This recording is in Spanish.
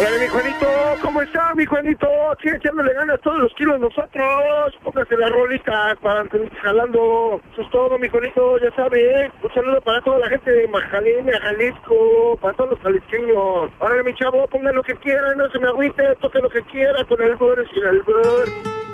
Hola, mi Juanito, ¿cómo está, mi Juanito? Sigue echándole ganas todos los kilos nosotros. Póngase las rolitas para seguir jalando. Eso es todo, mi Juanito, ya sabe. Un saludo para toda la gente de Majalina, Jalisco, para todos los jalisqueños. Ahora, mi chavo, ponga lo que quiera, no se me agüite, toque lo que quiera con el albur y el albur.